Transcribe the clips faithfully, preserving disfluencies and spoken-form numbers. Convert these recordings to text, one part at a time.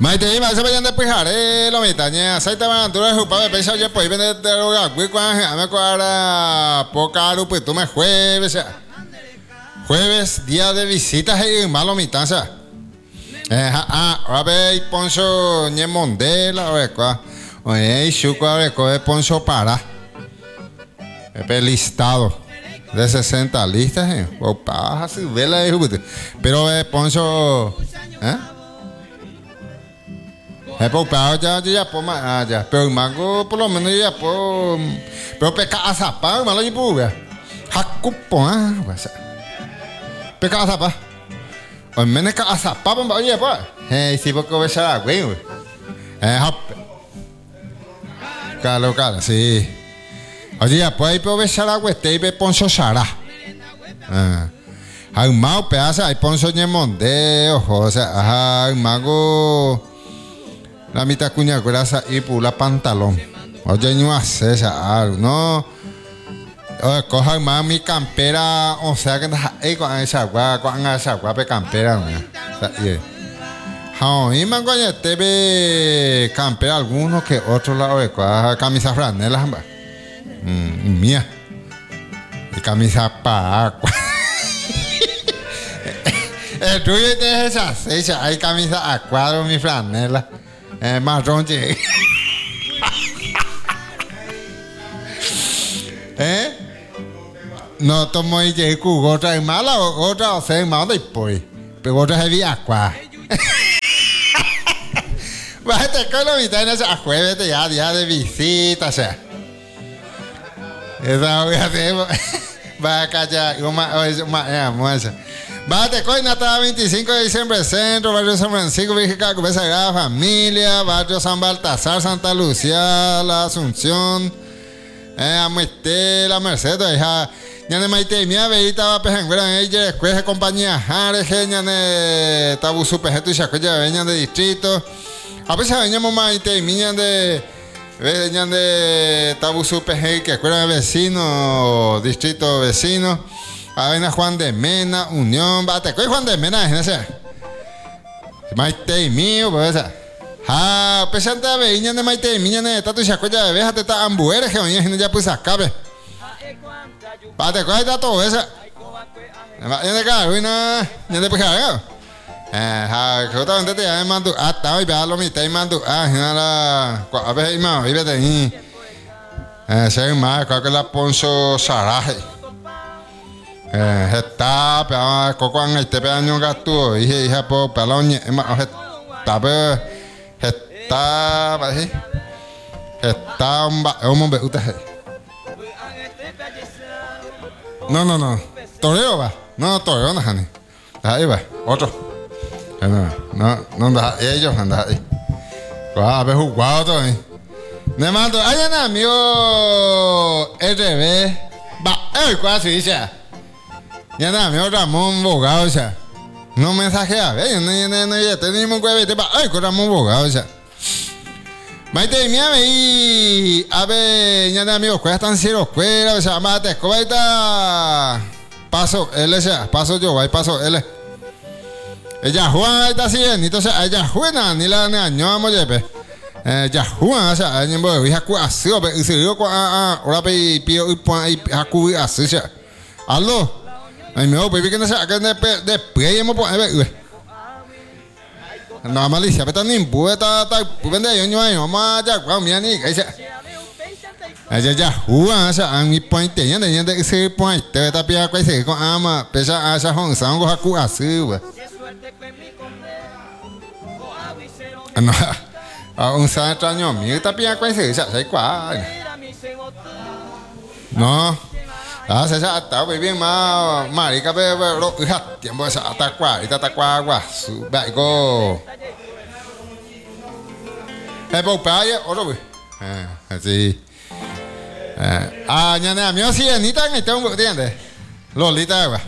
Maite ima se vayan de pijare lo mitaña saita bantura jupa de pesa ya pues vende de roga gui cuan me cuara poca lupe tú me jueves jueves día de visitas y malo mitanza eh ah a ver poncho ñe mondela o qua oye chuco a co de poncho para el listado de sesenta listas eh o paja si vela pero eh poncho eh es por ya ya por más ya pero mango por lo menos ya por pero peca azapa malo y puga hakupo ah peca azapa o menos que azapa por oye pues eh si poco ves a güey eh hop claro claro sí oye pues ahí por ves a güey te ve poncho sara ah hay mau pedazo hay poncho ñemonde ojo o sea hay mago la mitad cuña grasa y pula pantalón. Oye, no hace esa algo, no. Oye, coja más mi campera, o sea que ahí con esa agua, con esa agua pe campera, ¿no? Ja, y man coña te ve campera algunos que otros lados de coja camisa franela, mm, mía. Y camisa para agua. El tuyo es esa, esa, hay camisa a cuadro mi franela. Eh, marrón che. ¿Eh? No tomo y que cugo otra mala otra o sea mala y pues pero otra es vía aqua. Bájate con la mitad en esa jueves ya día de visita o sea. Esa voy a hacer va a callar una una muestra. Bate Coinata, veinticinco de diciembre, Centro, Barrio San Francisco, Virgen Cabeza Sagrada Familia, Barrio San Baltasar, Santa Lucía, La Asunción, eh, Amuesté, La Merced, hija, ñane Maite, mi averita va a pejanguera, ella, escueje compañía, Jareje, ñane Tabu Supejeto y Chacoya, veñan de distrito, a pesar de ñamo Maite, miñan de, veñan de Tabu Supejeto, que escuela de vecino, distrito vecino. Avena Juan de Mena, Unión, bate, ¿cuál Juan de Mena es ese? Maite y mío, pues esa. Ah, pesante a veña de Maite y miña de tatu y chacoya de veja, te está ambuere, que oye, ya pues acabe. Bate, ¿cuál está todo esa? Ya de acá, buena, ya de pues acá. Eh, ha, justamente te ya mando, ah, está, y vea lo mitad y mando, ah, nada, a ver, y más, y vete ahí. Eh, se más, creo que la poncho saraje. Eh, está pero coco en este pequeño gato y hija por pelón está pero está así está un un hombre usted no no no toreo va no toreo no hani ahí va otro no no no da ellos anda ahí va a ver jugado todo ahí me mando ay nada amigo R B va eh casi dice ya nada, mi Ramón Bogado, o sea, no mensajea, ve, no, no, no, ya tenemos que ver, ay, con Ramón Bogado, o sea. Maite, mira, y a ver, ya nada, amigos, ¿cuál están cero escuela? O sea, mate, ¿cómo está? Paso, L, o sea, paso yo, ahí paso L. Ella Juan, ahí está así, entonces, ella Juana, ni la año, vamos, jefe. Ella Juan, o sea, ella me voy a cuidar así, o sea, y yo, ahora, pido, y pon ahí, a cuidar así, o sea. Aló. Ay, me voy, baby, que no se haga después, ya me puedo ver. No, malicia, pero ni puede estar, vende yo, no hay, mamá, ya, guau, mira, ni, ahí se. Allá, ya, juan, o sea, a mi point, ya, ya, de ese point, te está pidiendo que se con ama, pesa a esa honza, go a cu así, güey. No, a un san extraño, mi está pidiendo que se, ¿sabes cuál? No. Ah, se está muy bien, ma, marica, pero tiempo esa atacua, ita atacua agua, su, go. Eh, pues para otro güey. Eh, así. Eh, ah, ñana, mío sí, ni tan ni tan, ¿entiendes? Lolita, güey.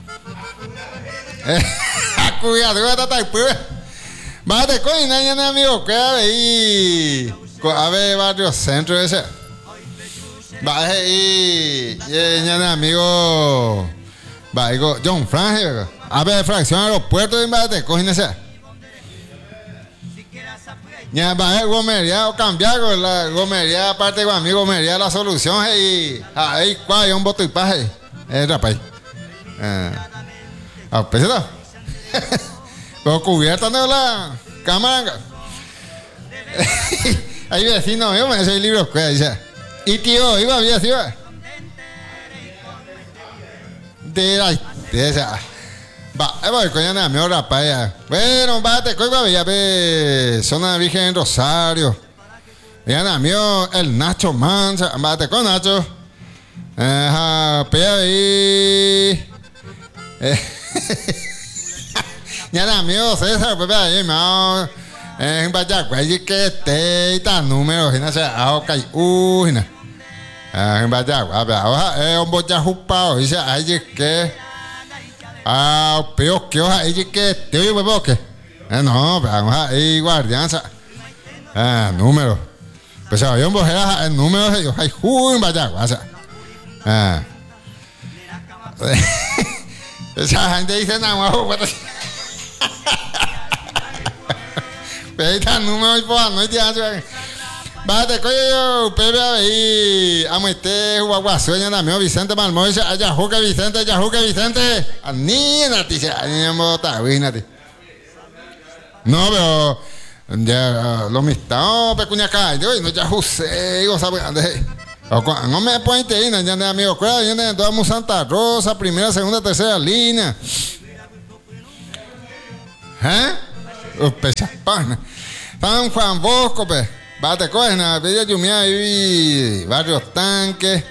Eh, cuidado, güey, está tan pues. Mate, coño, ñana, amigo, que a ver, a ver, barrio centro ese. Baje y ñana amigo va digo John Frank a ver fracción aeropuerto de Bate cogen ese Ya va a gomería o cambiar con la gomería, aparte con amigo, gomería la solución y ahí cuál un voto y paje. Es rapaz. Eh. Ah, peseta. Pero cubierta de la cámara. Hay vecino mío, me hace el libro que dice. Y tío, iba bien, tío. De la de esa. Va, voy coño de mi hora para allá. Bueno, bate, coño, había ve zona Virgen en Rosario. Ya mío, el Nacho Mansa, bate con Nacho. Ajá, pea ahí. Ya mío, César, pues ahí, mao. En vaya, güey, que te tan números, y no sé, ah, ok, uy, no. En vaya, güey, ahora es un bocha jupao, dice, ay, que. Ah, peor que hoja, y que te oye, huevo, que. No, pero vamos ahí, guardianza. Ah, número. Pues se había un bojera, el número, y yo, ay, uy, vaya, guasa. Ah. Esa gente dice, no, guapo, pues. Pero ahí está el número, y pues, no hay que. Bate, coño, yo, Pepe, ahí, amo este, guaguasueño, namio, Vicente Malmoy, allá, juque, Vicente, allá, juque, Vicente, anínate, anínate, no, pero, ya, lo mistado, pecuña acá, yo, no, ya, José, digo, ¿sabes? No me pueden ir, ya, de amigo, cuidado, ya, de toda Santa Rosa, primera, segunda, tercera línea, ¿eh? Pesa, pana, San Juan Bosco, pues. Bate cogen a Bella Yumia ahí, Barrio Tanque,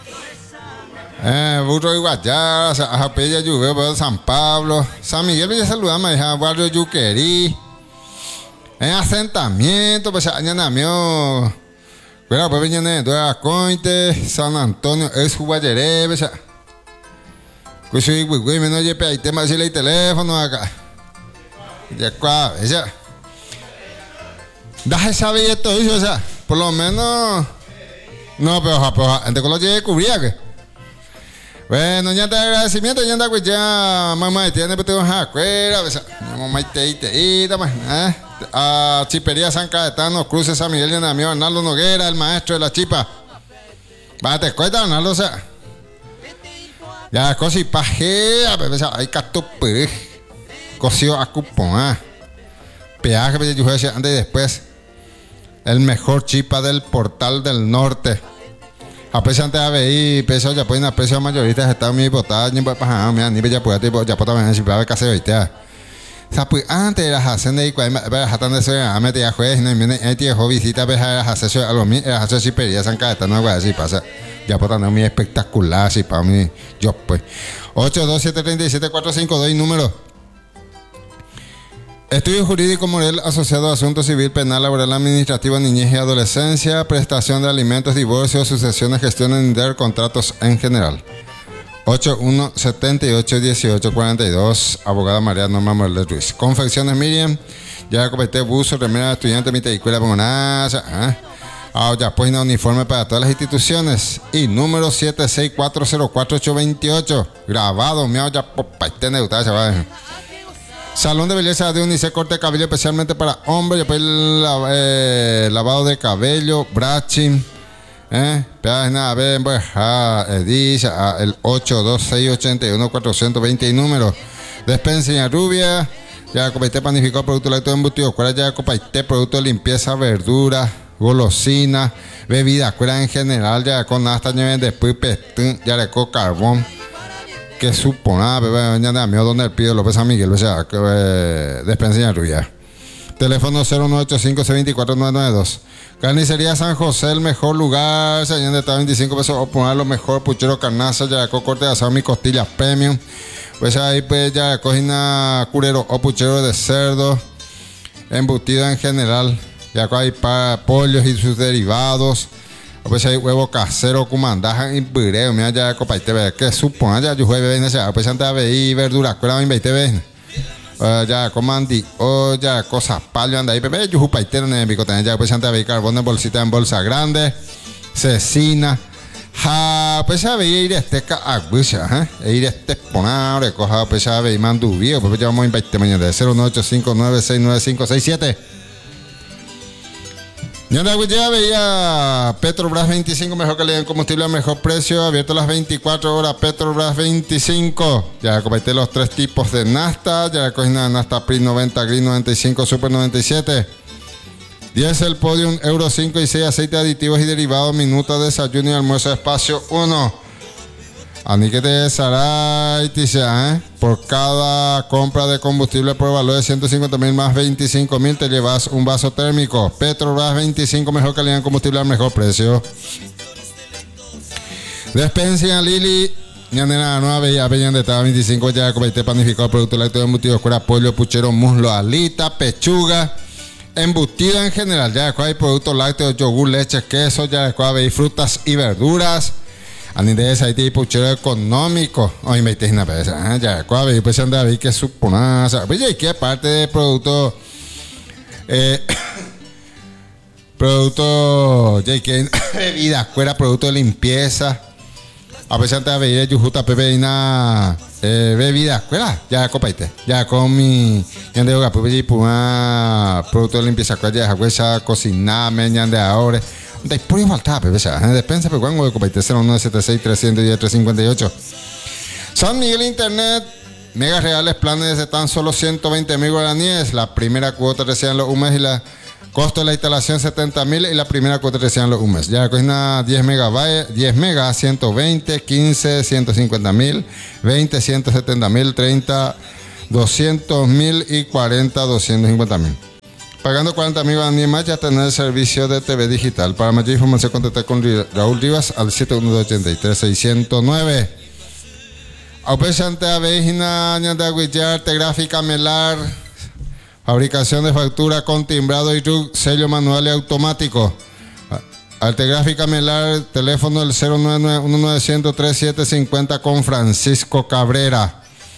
eh, Burro y Guayara, a Bella Lluvia, San Pablo, San Miguel Villa Saludama, a Barrio Yuquerí, en asentamiento, pues añana mío, pero pues viene de Cointe, San Antonio, es Guayeré, pues pues soy güey, me no lleve ahí tema decirle el teléfono acá, ya cuá, ya. Deja esa billete, o sea, por lo menos. No, pero, pero antes con lo que cubría, que. Bueno, ya te agradecimiento, ya anda, pues ya, mamá, tiene que tener una escuela, mamá, te te te más, ¿eh? A Chipería San Cayetano, Cruces San Miguel, ya mi Arnaldo Noguera, el maestro de la chipa. Va, te cuesta, Arnaldo, o sea. Ya, cosí pajea, pues, hay casto, pues. Cosío a cupón, ah. Peaje, pues, yo decía antes y después. El mejor chipa del Portal del Norte. A pesar antes de ver, peso ya pueden a precio mayorista está mi botada, ni para pagar, mira, ni ya puede tipo ya puede también si para casi ahorita. O sea, pues antes de las hacen de cuál me jatan de ser a meter a juez, no viene el tío visita ver las hacer algo mi, hacer chipería San Cayetano algo así pasa. Ya puede tener muy espectacular así para mí yo pues. ocho dos siete tres siete cuatro cinco dos número. Estudio Jurídico Morel asociado a Asuntos Civil, Penal, Laboral, Administrativo, Niñez y Adolescencia, Prestación de Alimentos, Divorcio, Sucesiones, Gestión de Intercontratos en general. ocho uno siete ocho uno ocho cuatro dos, abogada María Norma Morel Ruiz. Confecciones Miriam, ya completé buzo, remera de estudiante, mi escuela como nada. ¿eh? Ah, ya pues no uniforme para todas las instituciones. Y número siete seis cuatro cero cuatro ocho dos ocho, grabado, miau, ya por paiste neutal, chaval. Salón de belleza de Unice, corte de cabello especialmente para hombres, después el eh, lavado de cabello, brushing, eh, nada, ven, pues, ah, dice, ah, el ocho dos seis ocho uno cuatro dos cero y número, despensa rubia, ya copaité panificado, producto lácteo embutido, cuál ya copaité, producto de limpieza, verdura, golosina, bebida, cuál en general, ya con hasta después pestún, ya le co carbón. Que supone, bebé, ya de donde el pido López San Miguel, o sea, que eh, despensa en Rubia. Teléfono cero nueve ocho cinco seis dos cuatro nueve nueve dos. Carnicería San José, el mejor lugar, se de está veinticinco pesos, o poner lo mejor, puchero carnaza, ya con corte de asado, mi costillas premium. Pues ahí pues ya cocina curero o puchero de cerdo, embutido en general, ya hay para pollos y sus derivados. Pues hay huevo casero, cumandaja y bureo, mira ya copa y te ve que supone ya yo jueves en ese pues antes de ver verduras, cuela me te ve. Ya comandi o ya cosas palio anda ahí bebé yo jupa y te en el bicote ya pues antes de ver carbón en bolsita en bolsa grande, cecina. Ja, pues a ver ir este ca agucha, eh, ir este ponare coja pues a ver mandubio, pues ya vamos a invitar mañana de cero nueve ocho cinco nueve seis nueve cinco seis siete. Ñanda ya veía Petrobras veinticinco, mejor calidad en combustible a mejor precio, abierto las veinticuatro horas. Petrobras veinticinco. Ya compartí los tres tipos de Nasta. Ya cogina Nasta Pris noventa, Gris noventa y cinco, Super noventa y siete. Diesel Podium Euro cinco y seis, aceite aditivos y derivados, minuta, desayuno y almuerzo, espacio uno. Aniquete Saray, ¿eh? Por cada compra de combustible por valor de ciento cincuenta mil más veinticinco mil te llevas un vaso térmico. Petrobras veinticinco, mejor calidad en combustible al mejor precio. Despensa Lili, ñandena nueva bella bella de estaba veinticinco, ya comité panificado, producto lácteo embutido, escuela, pollo, puchero, muslo, alita, pechuga, embutido en general. Ya hay productos lácteos, yogur, leche, queso, ya hay frutas y verduras. Ani de esa ahí puchero económico. Hoy me dices una vez, ya cuave pues anda ahí que supone, o sea, pues ya que aparte de producto eh, producto ya que bebida, fuera producto de limpieza. A pesar de haber yujuta pepe na eh, bebida, fuera ya copaite, ya con mi ya de hogar pepe puma producto de limpieza, ya esa cocina me de ahora. De por igual está, pero esa despensa, pero cuando voy a compartir cero nueve siete seis, tres uno cero, tres cinco ocho. San Miguel Internet, megas reales, planes de tan solo ciento veinte mil guaraníes. La primera cuota recién los un mes y la costo de la instalación setenta mil y la primera cuota recién los un mes. Ya cocina diez megabytes, diez megas, ciento veinte, quince, ciento cincuenta mil, veinte, ciento setenta mil, treinta, doscientos mil y cuarenta, doscientos cincuenta mil. Pagando cuarenta mil guaraníes más ya tener el servicio de T V digital. Para mayor información contactar con Raúl Rivas al siete uno dos, ocho tres, seis cero nueve. Aupesante avejina, ñanda guillar, arte gráfica melar, fabricación de factura con timbrado y sello manual y automático. Arte gráfica melar, teléfono del cero nueve nueve, uno nueve cero cero, tres siete cinco cero con Francisco Cabrera.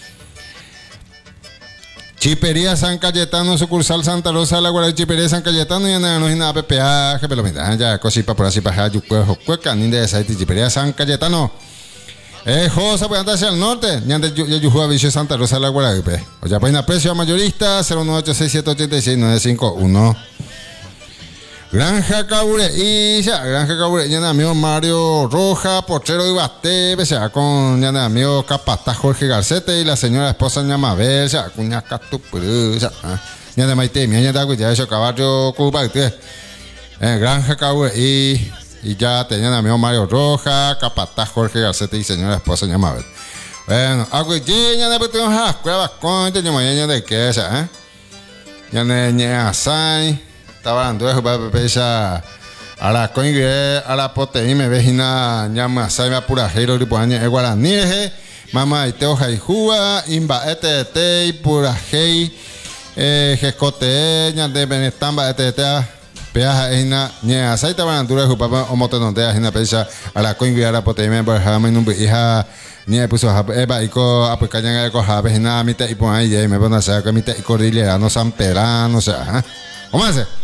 Chipería San Cayetano, sucursal Santa Rosa de la Guardia, Chipería San Cayetano, y no hay nada de peaje, pero mira, ya cosipa por así para allá, yo cueca, ni de esa, Chipería San Cayetano. Eh, Josa, pues antes hacia el norte, ya de yo juego a Vicio Santa Rosa de la Guardia, o ya pues precio a mayorista, cero nueve ocho seis siete ocho seis nueve cinco uno. Granja Caure, y ya, Granja Caure, ya amigo Mario Roja, portero de Basté, ya con ya amigo Capataz Jorge Garcete y la señora esposa ña Mabel, ya, cuña Catupuru, ya, ya de Maite, mi ya de ya eso caballo Cuba, eh, Granja Caure, y, y ya tenían amigo Mario Roja, Capataz Jorge Garcete y señora esposa ña Mabel. Bueno, algo ya de Puerto Rico, cuevas con, ya mañana de qué, ya, eh, ya de ña Asai. Estaba dando eso para pesa a la coingue a la proteína vejina llama saima pura hero y puaña e guaraní mamá y teo jaijua imba este y pura hei eh jescote ña de benestamba este peaja ina ña aceite bandura ju papa o motenonde ajina pesa a la coingue a la proteína por jama en un hija ni puso eba iko apocaña ko habe hina mite y pon ahí me pone a hacer que mite y cordillera no san perano o sea ¿cómo hace?